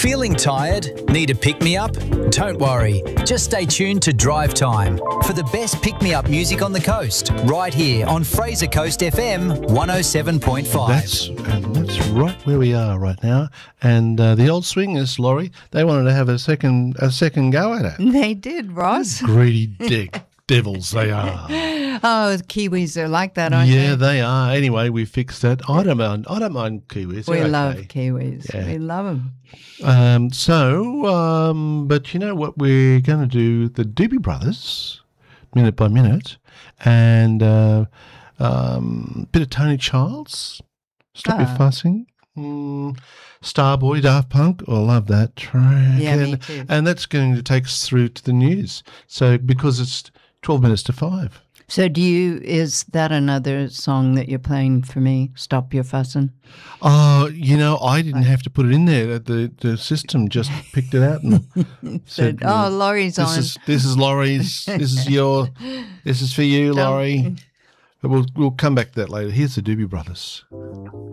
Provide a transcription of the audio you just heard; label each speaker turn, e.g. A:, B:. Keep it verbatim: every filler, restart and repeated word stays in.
A: Feeling tired? Need a pick-me-up? Don't worry. Just stay tuned to Drive Time for the best pick-me-up music on the coast, right here on Fraser Coast F M one oh seven point five.
B: That's and that's right where we are right now. And uh, the old swingers, Laurie, they wanted to have a second a second go at it.
C: They did, Ross.
B: Greedy dick devils they are.
C: Oh, the Kiwis are like that, aren't
B: Yeah,
C: they?
B: they are. Anyway, we fixed that. I don't mind. I don't mind Kiwis.
C: We
B: They're
C: love
B: okay.
C: Kiwis.
B: Yeah.
C: We love them.
B: Um, so, um, but you know what? We're going to do the Doobie Brothers, minute by minute, and uh, um, bit of Tony Childs. Stop Your
C: Ah.
B: Fussing. Mm, Starboy, Daft Punk. Oh, I love that track.
C: Yeah, me
B: and,
C: too.
B: and that's going to take us through to the news. So, because it's twelve minutes to five.
C: So do you, is that another song that you're playing for me, Stop Your Fussing?
B: Oh, you know, I didn't have to put it in there. The the system just picked it out and said,
C: Said, oh, Laurie's
B: this
C: on.
B: is this is Laurie's. This is your. This is for you,
C: Don't-
B: Laurie. But we'll we'll come back to that later. Here's the Doobie Brothers.